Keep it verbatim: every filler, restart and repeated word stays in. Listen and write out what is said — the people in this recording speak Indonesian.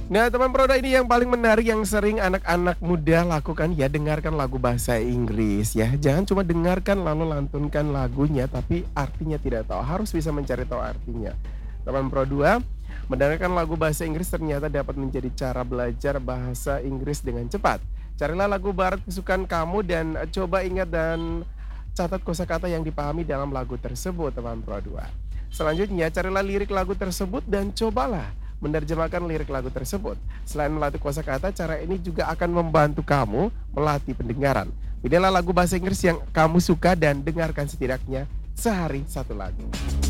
Nah, teman Proda, ini yang paling menarik yang sering anak-anak muda lakukan ya, dengarkan lagu bahasa Inggris ya. Jangan cuma dengarkan lalu lantunkan lagunya tapi artinya tidak tahu, harus bisa mencari tahu artinya. Teman Pro dua, mendengarkan lagu bahasa Inggris ternyata dapat menjadi cara belajar bahasa Inggris dengan cepat. Carilah lagu barat kesukaan kamu dan eh, coba ingat dan catat kosakata yang dipahami dalam lagu tersebut, teman Pro dua. Selanjutnya, carilah lirik lagu tersebut dan cobalah menerjemahkan lirik lagu tersebut. Selain melatih kosakata, cara ini juga akan membantu kamu melatih pendengaran. Pilihlah lagu bahasa Inggris yang kamu suka dan dengarkan setidaknya sehari satu lagu.